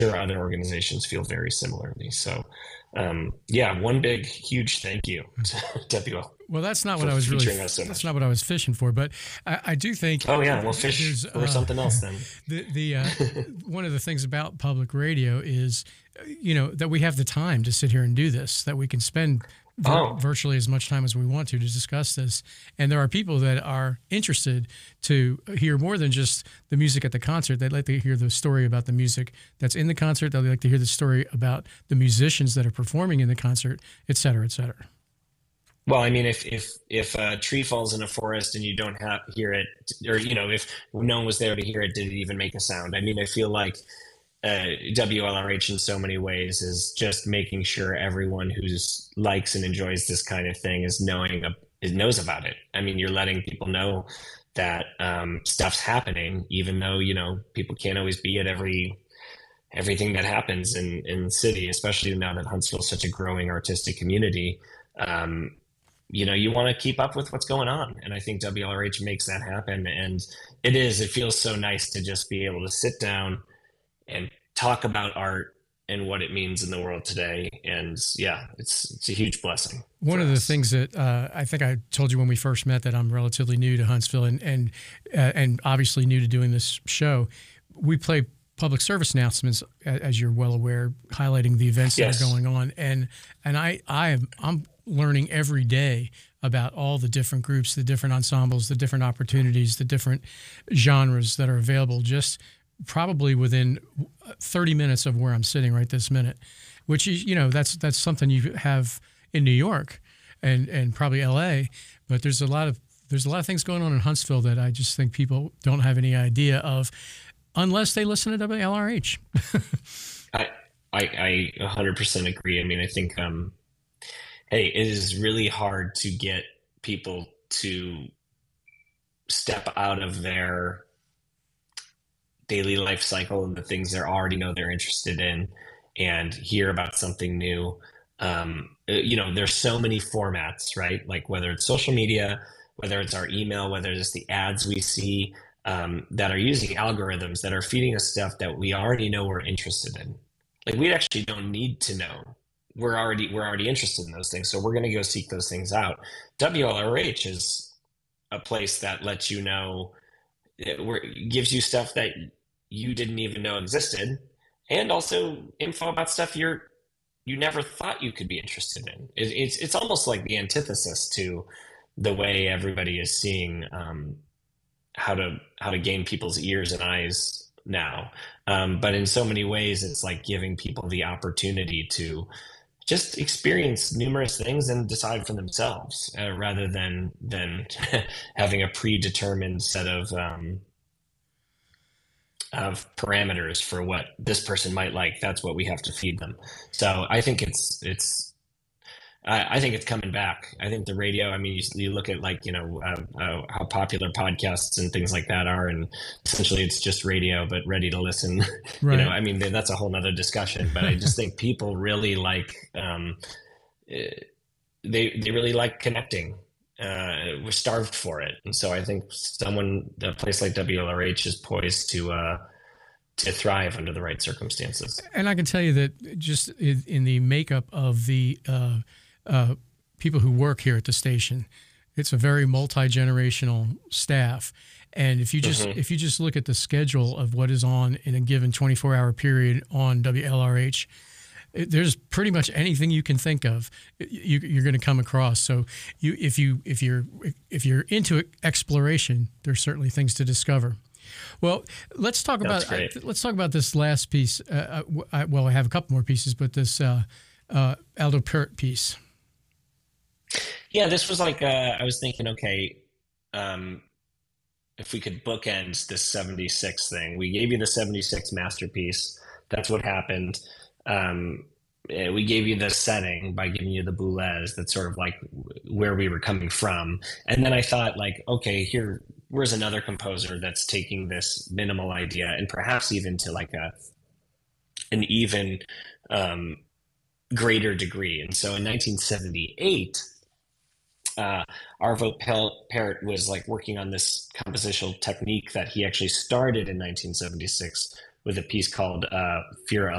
sure other organizations feel very similarly. So, yeah, one big, huge thank you to WL Well, that's not what for I was really. featuring us so That's much. not what I was fishing for, but I do think Oh yeah, we'll fish there's for something else then. the one of the things about public radio is that we have the time to sit here and do this, that we can spend Oh, virtually as much time as we want to discuss this, and there are people that are interested to hear more than just the music at the concert. They'd like to hear the story about the music that's in the concert. They'd like to hear the story about the musicians that are performing in the concert, et cetera, et cetera. well, I mean, if a tree falls in a forest and you don't have hear it, or if no one was there to hear it, did it even make a sound? I mean, I feel like WLRH in so many ways is just making sure everyone who's likes and enjoys this kind of thing knows about it. I mean, you're letting people know that stuff's happening, even though people can't always be at everything that happens in the city, especially now that Huntsville is such a growing artistic community. Um, you want to keep up with what's going on, and I think WLRH makes that happen. And it feels so nice to just be able to sit down and talk about art and what it means in the world today. And yeah, it's a huge blessing One for of the us. things that I think I told you when we first met that I'm relatively new to Huntsville and obviously new to doing this show. We play public service announcements, as you're well aware, highlighting the events that are Yes. going on, and I'm learning every day about all the different groups, the different ensembles, the different opportunities, the different genres that are available. Just probably within 30 minutes of where I'm sitting right this minute, which is, that's something you have in New York and probably LA, but there's a lot of things going on in Huntsville that I just think people don't have any idea of unless they listen to WLRH. I, I 100% agree. I mean, I think, hey, it is really hard to get people to step out of their daily life cycle and the things they already know they're interested in and hear about something new. There's so many formats, right? Like whether it's social media, whether it's our email, whether it's the ads we see that are using algorithms that are feeding us stuff that we already know we're interested in. Like we actually don't need to know. We're already interested in those things, so we're going to go seek those things out. WLRH is a place that lets you know gives you stuff that you didn't even know existed, and also info about stuff you never thought you could be interested in. It's almost like the antithesis to the way everybody is seeing how to gain people's ears and eyes now. But in so many ways, it's like giving people the opportunity to just experience numerous things and decide for themselves, rather than having a predetermined set of parameters for what this person might like. That's what we have to feed them. So I think I think it's coming back. I think the radio. I mean, you look at like how popular podcasts and things like that are, and essentially it's just radio, but ready to listen. Right. I mean, that's a whole nother discussion. But I just think people really like they really like connecting. We're starved for it, and so I think a place like WLRH is poised to thrive under the right circumstances. And I can tell you that just in the makeup of the people who work here at the station, it's a very multi-generational staff. And Hmm. if you just look at the schedule of what is on in a given 24-hour period on WLRH, there's pretty much anything you can think of you're going to come across. So if you're into exploration, there's certainly things to discover. Well, That's great. let's talk about this last piece. I have a couple more pieces, but this Aldo Pert piece. Yeah, this was like I was thinking, okay, um, if we could bookend this 76 thing. We gave you the 76 masterpiece. That's what happened. We gave you the setting by giving you the Boulez. That's sort of like where we were coming from. And then I thought, like, okay, where's another composer that's taking this minimal idea and perhaps even to like an even um, greater degree. And so in 1978, uh, Arvo Pärt was like working on this compositional technique that he actually started in 1976 with a piece called Fear